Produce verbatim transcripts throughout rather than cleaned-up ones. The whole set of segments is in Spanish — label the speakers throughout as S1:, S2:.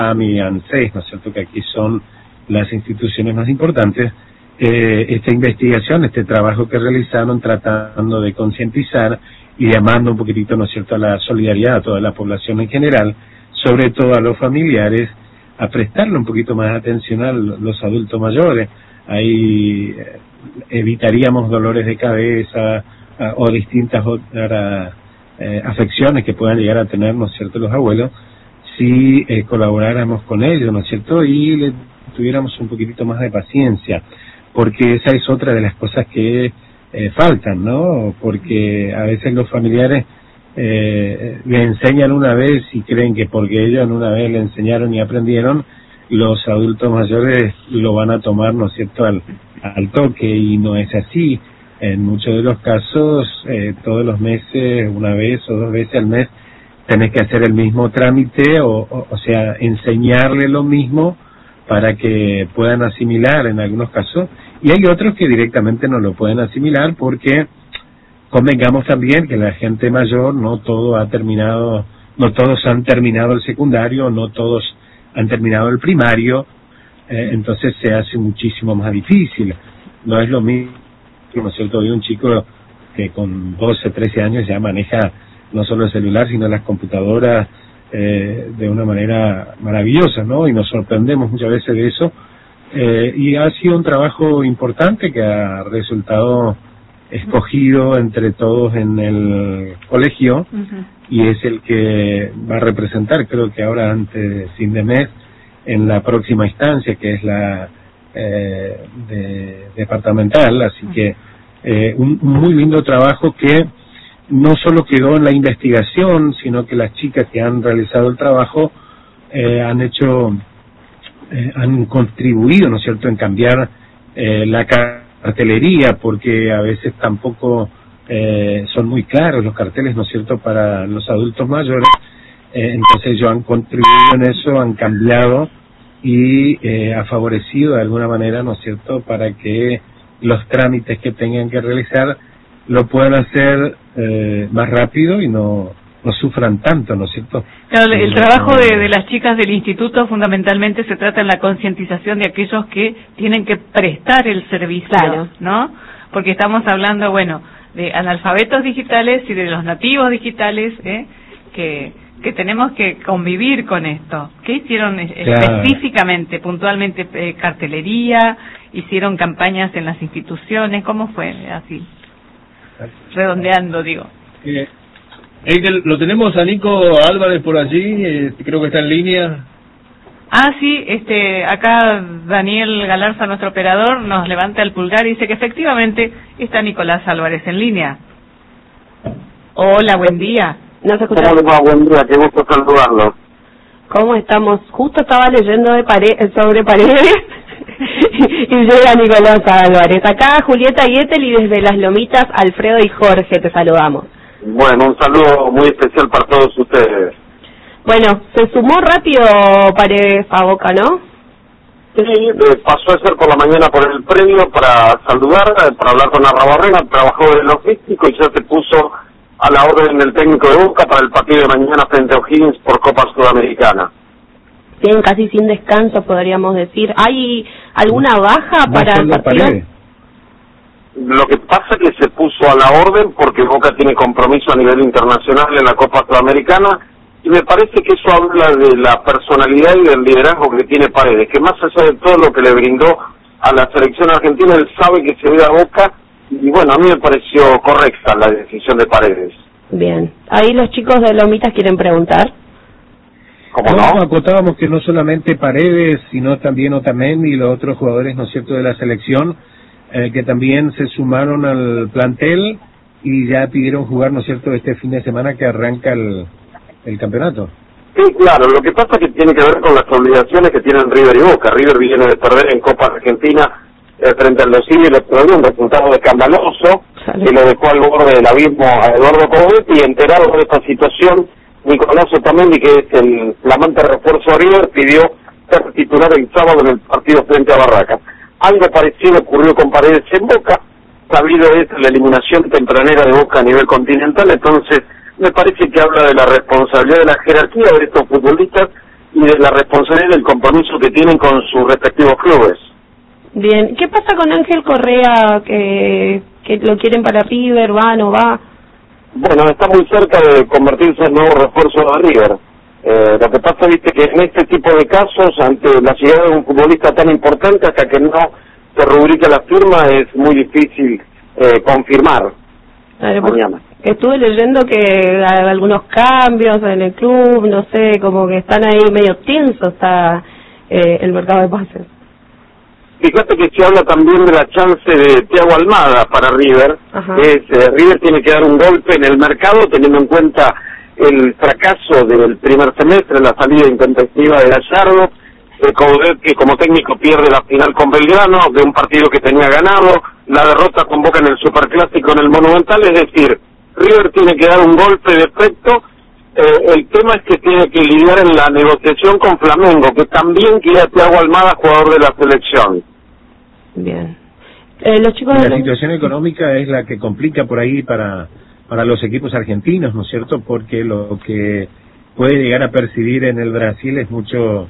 S1: y ANSES, ¿no es cierto?, que aquí son las instituciones más importantes, eh, esta investigación, este trabajo que realizaron tratando de concientizar y llamando un poquitito, ¿no es cierto?, a la solidaridad a toda la población en general, sobre todo a los familiares, a prestarle un poquito más de atención a los adultos mayores. Ahí eh, evitaríamos dolores de cabeza a, o distintas otras eh, afecciones que puedan llegar a tener, ¿no es cierto?, los abuelos, si eh, colaboráramos con ellos, ¿no es cierto?, y le tuviéramos un poquitito más de paciencia, porque esa es otra de las cosas que eh, faltan, ¿no? Porque a veces los familiares eh, le enseñan una vez y creen que porque ellos una vez le enseñaron y aprendieron, los adultos mayores lo van a tomar, ¿no es cierto?, al, al toque, y no es así. En muchos de los casos, eh, todos los meses, una vez o dos veces al mes, tenés que hacer el mismo trámite, o, o, o sea, enseñarle lo mismo para que puedan asimilar en algunos casos, y hay otros que directamente no lo pueden asimilar porque convengamos también que la gente mayor no todo ha terminado, no todos han terminado el secundario, no todos han terminado el primario, eh, entonces se hace muchísimo más difícil. No es lo mismo, ¿no es cierto?, de un chico que con doce, trece años ya maneja no solo el celular, sino las computadoras eh, de una manera maravillosa, ¿no? Y nos sorprendemos muchas veces de eso. Eh, y ha sido un trabajo importante que ha resultado escogido entre todos en el colegio, uh-huh. y es el que va a representar, creo que ahora antes de fin de mes, en la próxima instancia, que es la eh, de, departamental, así uh-huh. que eh, un, un muy lindo trabajo que no solo quedó en la investigación, sino que las chicas que han realizado el trabajo eh, han hecho, eh, han contribuido, ¿no es cierto?, en cambiar eh, la cartelería, porque a veces tampoco eh, son muy claros los carteles, ¿no es cierto?, para los adultos mayores. Eh, entonces ellos han contribuido en eso, han cambiado y eh, ha favorecido de alguna manera, ¿no es cierto?, para que los trámites que tengan que realizar lo puedan hacer eh, más rápido y no, no sufran tanto, ¿no es cierto?
S2: Claro, el trabajo de, de las chicas del instituto fundamentalmente se trata en la concientización de aquellos que tienen que prestar el servicio, claro, ¿no? Porque estamos hablando, bueno, de analfabetos digitales y de los nativos digitales, ¿eh? que que tenemos que convivir con esto. ¿Qué hicieron claro. específicamente, puntualmente, eh, cartelería? ¿Hicieron campañas en las instituciones? ¿Cómo fue así? Redondeando, digo.
S3: Eh, Eitel, lo tenemos a Nico Álvarez por allí, eh, creo que está en línea.
S2: Ah, sí, este, acá Daniel Galarza, nuestro operador, nos levanta el pulgar y dice que efectivamente está Nicolás Álvarez en línea. Hola, buen día.
S4: No se escucha. Hola, buen día, qué gusto saludarlo. ¿Cómo estamos? Justo estaba leyendo de pare sobre Paredes y llega Nicolás Álvarez. Acá Julieta y Ethel, y desde Las Lomitas, Alfredo y Jorge, te saludamos.
S5: Bueno, un saludo muy especial para todos ustedes.
S4: Bueno, se sumó rápido Paredes a Boca, ¿no?
S5: Sí, pasó a ser por la mañana por el premio para saludar, para hablar con Arrabarrena, trabajó en logístico y ya se puso a la orden del técnico de Boca para el partido de mañana frente a O'Higgins por Copa Sudamericana.
S4: Bien, casi sin descanso podríamos decir. ¿Hay alguna baja
S5: no
S4: para el partido?
S5: Lo que pasa es que se puso a la orden porque Boca tiene compromiso a nivel internacional en la Copa Sudamericana, y me parece que eso habla de la personalidad y del liderazgo que tiene Paredes, que más allá de todo lo que le brindó a la selección argentina, él sabe que se ve a Boca, y bueno, a mí me pareció correcta la decisión de Paredes.
S4: Bien, ahí los chicos de Lomitas quieren preguntar.
S1: ¿Cómo no? no? Acotábamos que no solamente Paredes, sino también Otamendi y los otros jugadores, ¿no es cierto?, de la selección, eh, que también se sumaron al plantel y ya pidieron jugar, ¿no es cierto?, este fin de semana que arranca el, el campeonato.
S5: Sí, claro, lo que pasa es que tiene que ver con las obligaciones que tienen River y Boca. River viene de perder en Copa Argentina eh, frente al Los Civil, le dio un resultado escandaloso, que lo dejó al borde del abismo a Eduardo Cobetti, y enterado de esta situación, Nicolás Otamendi, que es el flamante refuerzo de River, pidió ser titular el sábado en el partido frente a Barracas. Algo parecido ocurrió con Paredes en Boca, sabido es la eliminación tempranera de Boca a nivel continental, entonces me parece que habla de la responsabilidad de la jerarquía de estos futbolistas y y de la responsabilidad del compromiso que tienen con sus respectivos clubes.
S4: Bien, ¿qué pasa con Ángel Correa, que, que lo quieren para River, va, no va?
S5: Bueno, está muy cerca de convertirse en nuevo refuerzo de River. Eh, lo que pasa, viste, que en este tipo de casos, ante la llegada de un futbolista tan importante, hasta que no se rubrique la firma, es muy difícil eh, confirmar.
S4: Claro, mañana. Estuve leyendo que hay algunos cambios en el club, no sé, como que están ahí medio tensos está eh, el mercado de pases.
S5: Fíjate que se habla también de la chance de Thiago Almada para River. Es, eh, River tiene que dar un golpe en el mercado, teniendo en cuenta el fracaso del primer semestre, la salida intempestiva de Gallardo, eh, como, que como técnico pierde la final con Belgrano, de un partido que tenía ganado, la derrota con Boca en el Superclásico en el Monumental, es decir, River tiene que dar un golpe de efecto. Eh, el tema es que tiene que lidiar en la negociación con Flamengo, que también quiere a Thiago Almada, jugador de la selección.
S4: Bien. Eh, los chicos
S1: la
S4: de...
S1: situación económica es la que complica por ahí para para los equipos argentinos, ¿no es cierto? Porque lo que puede llegar a percibir en el Brasil es mucho,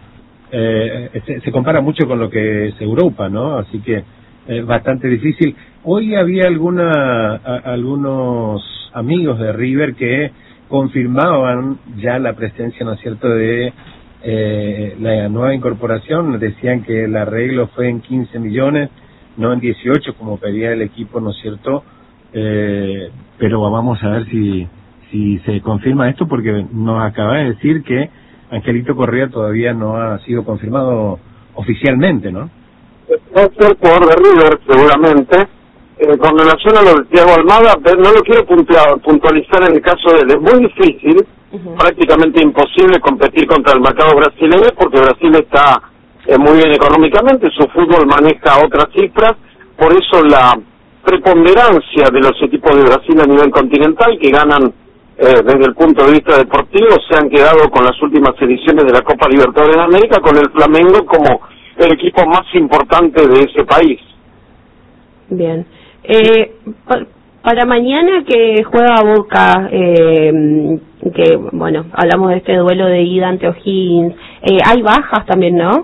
S1: eh, se, se compara mucho con lo que es Europa, ¿no? Así que eh, bastante difícil. Hoy había alguna a, algunos amigos de River que confirmaban ya la presencia, ¿no es cierto?, de eh, la nueva incorporación. Decían que el arreglo fue en quince millones, no en dieciocho como pedía el equipo, ¿no es cierto? Eh, pero vamos a ver si si se confirma esto, porque nos acaba de decir que Angelito Correa todavía no ha sido confirmado oficialmente, ¿no?
S5: Va a ser jugador de River, seguramente. Eh, con relación a lo de Thiago Almada, no lo quiero puntualizar en el caso de él. Es muy difícil, uh-huh. prácticamente imposible competir contra el mercado brasileño, porque Brasil está eh, muy bien económicamente, su fútbol maneja otras cifras, por eso la preponderancia de los equipos de Brasil a nivel continental, que ganan eh, desde el punto de vista deportivo, se han quedado con las últimas ediciones de la Copa Libertadores de América, con el Flamengo como el equipo más importante de ese país.
S4: Bien. Eh, pa para mañana que juega Boca, eh, que bueno, hablamos de este duelo de ida ante O'Higgins, eh, hay bajas también, ¿no?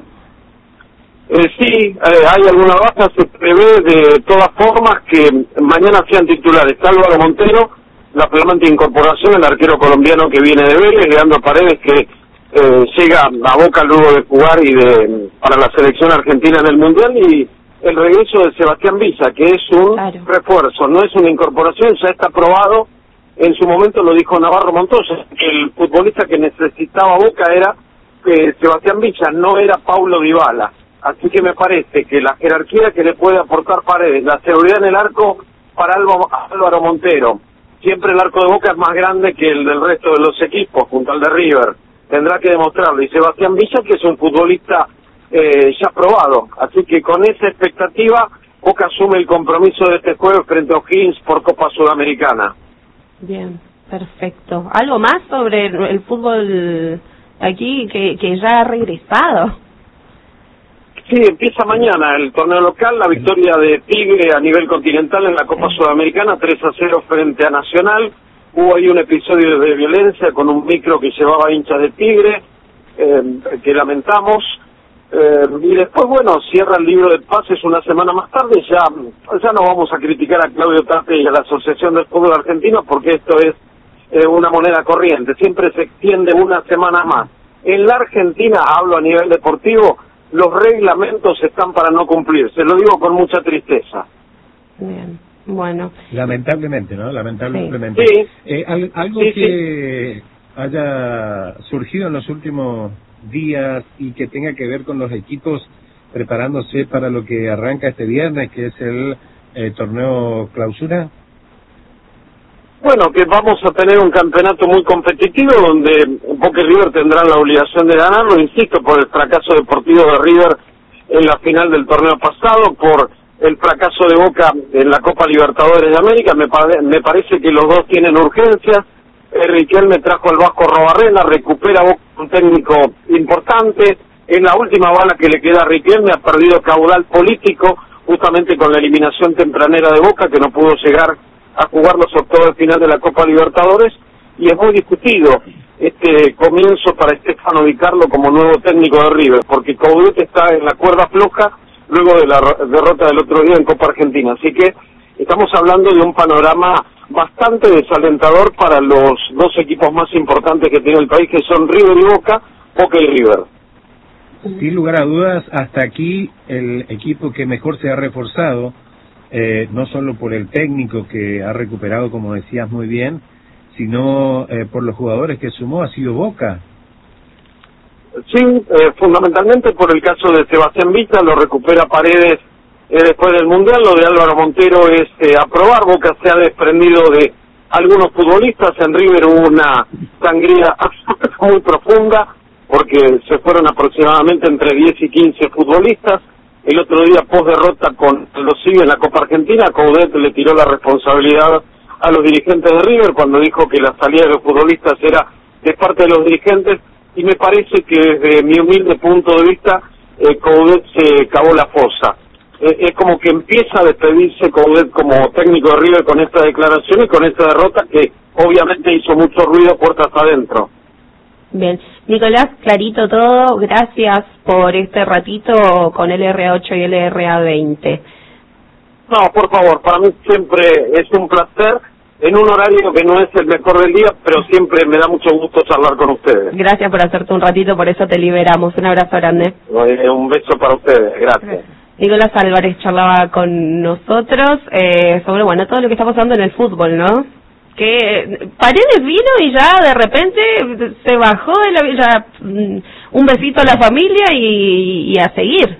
S5: Eh, sí, eh, hay alguna baja, se prevé de todas formas que mañana sean titulares Álvaro Montero, la flamante incorporación, el arquero colombiano que viene de Vélez, Leandro Paredes, que eh, llega a Boca luego de jugar y de para la selección argentina en el Mundial, y el regreso de Sebastián Villa, que es un claro. refuerzo, no es una incorporación, ya está probado. En su momento lo dijo Navarro Montoya, que el futbolista que necesitaba Boca era eh, Sebastián Villa, no era Paulo Dybala. Así que me parece que la jerarquía que le puede aportar Paredes, la seguridad en el arco para Álvaro Montero, siempre el arco de Boca es más grande que el del resto de los equipos, junto al de River, tendrá que demostrarlo. Y Sebastián Villa, que es un futbolista eh, ya probado, así que con esa expectativa Boca asume el compromiso de este jueves frente a O'Higgins por Copa Sudamericana.
S4: Bien, perfecto. ¿Algo más sobre el, el fútbol aquí que, que ya ha regresado?
S5: Sí, empieza mañana el torneo local, la victoria de Tigre a nivel continental en la Copa Sudamericana, tres a cero frente a Nacional. Hubo ahí un episodio de violencia con un micro que llevaba hinchas de Tigre, eh, que lamentamos. Eh, y después, bueno, cierra el libro de pases una semana más tarde. Ya ya no vamos a criticar a Claudio Tate y a la Asociación del Fútbol Argentino, porque esto es eh, una moneda corriente, siempre se extiende una semana más. En la Argentina, hablo a nivel deportivo, los reglamentos están para no cumplir, se lo digo con mucha tristeza.
S4: Bien, bueno.
S1: Lamentablemente, ¿no? Lamentablemente.
S5: Sí.
S1: Eh, al, algo sí, que sí. haya surgido en los últimos días y que tenga que ver con los equipos preparándose para lo que arranca este viernes, que es el eh, torneo clausura.
S5: Bueno, que vamos a tener un campeonato muy competitivo donde Boca y River tendrán la obligación de ganarlo, insisto, por el fracaso deportivo de River en la final del torneo pasado, por el fracaso de Boca en la Copa Libertadores de América. Me, pare me parece que los dos tienen urgencias. Eh, Riquelme trajo al Vasco Robarrena, recupera Boca un técnico importante. En la última bala que le queda a Riquelme, ha perdido caudal político justamente con la eliminación tempranera de Boca, que no pudo llegar a jugar los octavos de final de la Copa Libertadores, y es muy discutido este comienzo para Stefano Di Carlo como nuevo técnio de River, porque Coudet está en la cuerda floja luego de la derrota del otro día en Copa Argentina, así que estamos hablando de un panorama bastante desalentador para los dos equipos más importantes que tiene el país, que son River y Boca, Boca y River.
S1: Sin lugar a dudas, hasta aquí el equipo que mejor se ha reforzado, eh, no solo por el técnico que ha recuperado, como decías muy bien, sino eh, por los jugadores que sumó, ha sido Boca.
S5: Sí, eh, fundamentalmente por el caso de Sebastián Villa, lo recupera Paredes eh, después del Mundial. Lo de Álvaro Montero es eh, aprobar. Boca se ha desprendido de algunos futbolistas. En River hubo una sangría muy profunda porque se fueron aproximadamente entre diez y quince futbolistas. El otro día, post derrota con los Civi en la Copa Argentina, Coudet le tiró la responsabilidad a los dirigentes de River cuando dijo que la salida de los futbolistas era de parte de los dirigentes, y me parece que desde mi humilde punto de vista eh, Coudet se cavó la fosa. Eh, es como que empieza a despedirse Coudet como técnico de River con esta declaración y con esta derrota que obviamente hizo mucho ruido puertas adentro.
S4: Bien, Nicolás, clarito todo, gracias por este ratito con L R A ocho y L R A veinte.
S5: No, por favor, para mí siempre es un placer, en un horario que no es el mejor del día, pero siempre me da mucho gusto charlar con ustedes.
S4: Gracias por hacerte un ratito, por eso te liberamos. Un abrazo grande.
S5: Un beso para ustedes, gracias.
S4: Nicolás Álvarez charlaba con nosotros eh, sobre, bueno, todo lo que está pasando en el fútbol, ¿no? Que Paredes vino y ya de repente se bajó de la... Ya, un besito a la familia y, y a seguir.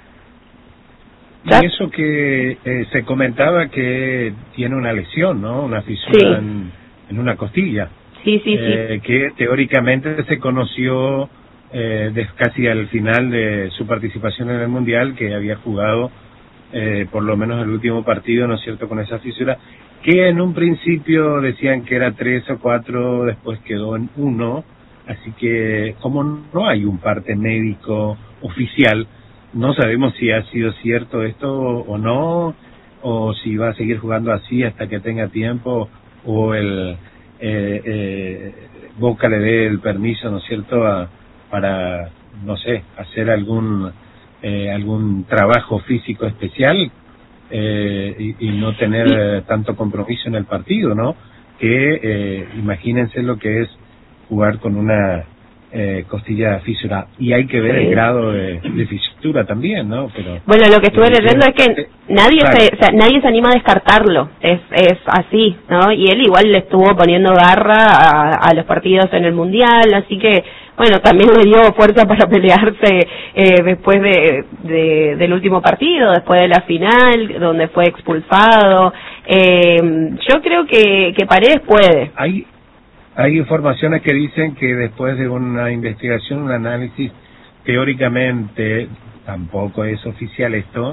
S1: Y eso que eh, se comentaba que tiene una lesión, ¿no? Una fisura sí. en, en una costilla.
S4: Sí, sí,
S1: eh,
S4: sí.
S1: Que teóricamente se conoció eh, de, casi al final de su participación en el Mundial, que había jugado eh, por lo menos el último partido, ¿no es cierto?, con esa fisura, que en un principio decían que era tres o cuatro, después quedó en uno, así que como no hay un parte médico oficial, no sabemos si ha sido cierto esto o no, o si va a seguir jugando así hasta que tenga tiempo, o el eh, eh, Boca le dé el permiso, ¿no es cierto?, a, para, no sé, hacer algún eh, algún trabajo físico especial eh, y, y no tener eh, tanto compromiso en el partido, ¿no? Que eh, imagínense lo que es jugar con una Eh, costilla fisura, y hay que ver sí. el grado de, de fisura también, ¿no? Pero
S4: bueno, lo que estuve leyendo es que nadie claro. se, o sea, nadie se anima a descartarlo, es es así, ¿no? Y él igual le estuvo poniendo garra a, a los partidos en el Mundial, así que bueno, también le dio fuerza para pelearse eh, después de, de del último partido, después de la final, donde fue expulsado. Eh, yo creo que, que Paredes puede.
S1: Hay Hay informaciones que dicen que después de una investigación, un análisis, teóricamente, tampoco es oficial esto,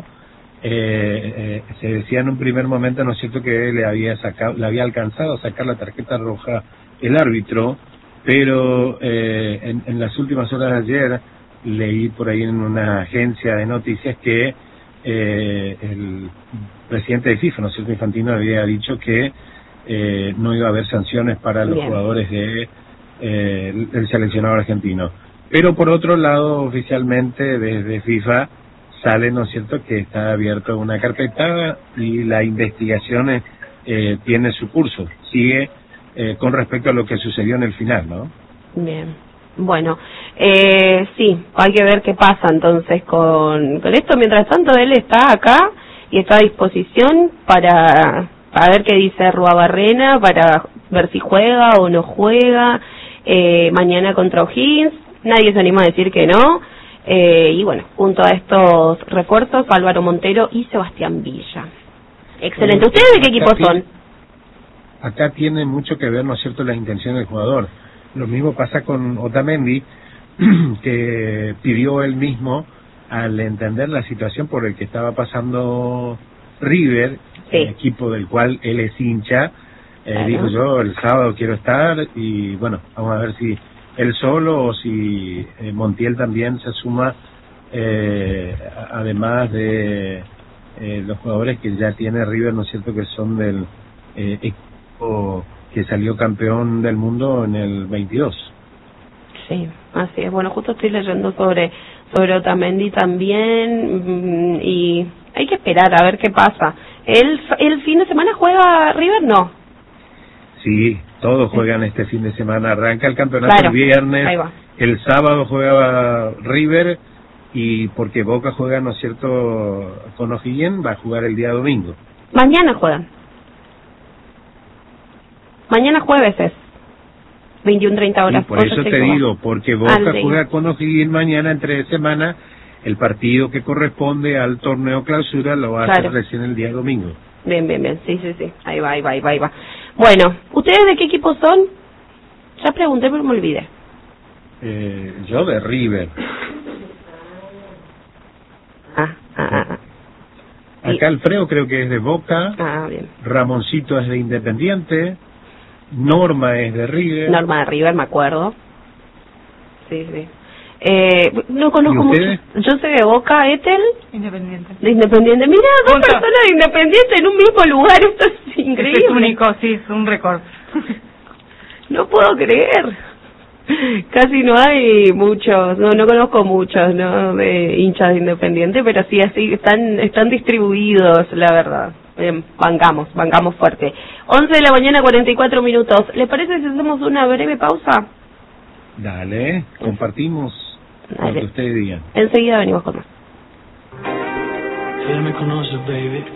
S1: eh, eh, se decía en un primer momento, ¿no es cierto?, que le había sacado, le había alcanzado a sacar la tarjeta roja el árbitro, pero eh, en, en las últimas horas de ayer leí por ahí en una agencia de noticias que eh, el presidente de FIFA, ¿no es cierto?, Infantino, había dicho que Eh, no iba a haber sanciones para los Bien. jugadores de eh, el seleccionado argentino. Pero por otro lado, oficialmente desde FIFA sale, ¿no es cierto?, que está abierta una carpeta y la investigación eh, tiene su curso, sigue eh, con respecto a lo que sucedió en el final, ¿no?
S4: Bien, bueno, eh, sí, hay que ver qué pasa entonces con, con esto. Mientras tanto, él está acá y está a disposición para... a ver qué dice Ruabarrena, para ver si juega o no juega eh, mañana contra O'Higgins. Nadie se anima a decir que no. Eh, y bueno, junto a estos refuerzos, Álvaro Montero y Sebastián Villa. Excelente. ¿Ustedes de qué equipo son?
S1: Acá tiene mucho que ver, ¿no es cierto?, la intención del jugador. Lo mismo pasa con Otamendi, que pidió él mismo, al entender la situación por el que estaba pasando River, sí. el equipo del cual él es hincha, eh, claro. dijo yo el sábado quiero estar, y bueno, vamos a ver si él solo o si eh, Montiel también se suma, eh, además de eh, los jugadores que ya tiene River, ¿no es cierto?, que son del eh, equipo que salió campeón del mundo en el veintidós.
S4: Sí, así es. Bueno, justo estoy leyendo sobre sobre Otamendi también, y hay que esperar a ver qué pasa. ¿El, el fin de semana juega River? No.
S1: Sí, todos juegan este fin de semana. Arranca el campeonato
S4: claro,
S1: el viernes.
S4: ahí va.
S1: El sábado juega River, y porque Boca juega, ¿no es cierto?, con O'Higgins, va a jugar el día domingo.
S4: Mañana juegan. Mañana jueves es. veintiuno treinta horas.
S1: Y por eso te digo, porque Boca juega con O'Higgins mañana, entre semana, el partido que corresponde al torneo clausura lo va a hacer recién el día domingo.
S4: Bien, bien, bien, sí, sí, sí, ahí va, ahí va, ahí va, ahí va. Bueno, ¿ustedes de qué equipo son? Ya pregunté, pero me olvidé.
S1: Eh, yo de River.
S4: Ah, ah, ah. ah.
S1: Acá Alfredo creo que es de Boca.
S4: Ah, bien.
S1: Ramoncito es de Independiente. Norma es de River.
S4: Norma de River, me acuerdo. Sí, sí. Eh, no conozco mucho. Yo soy de Boca, Ethel.
S2: Independiente.
S4: De Independiente. Mira, dos
S2: Punto.
S4: personas de Independiente en un mismo lugar. Esto es increíble.
S2: Es único, sí, es un récord.
S4: No puedo creer. Casi no hay muchos, no no conozco muchos, ¿no?, de hinchas de Independiente, pero sí, así están están distribuidos, la verdad. Bien, bancamos, bancamos fuerte. once de la mañana, cuarenta y cuatro minutos. ¿Les parece si hacemos una breve pausa?
S1: Dale, compartimos
S4: Dale.
S1: lo que ustedes digan.
S4: Enseguida venimos con más.
S6: Él me conoce, baby.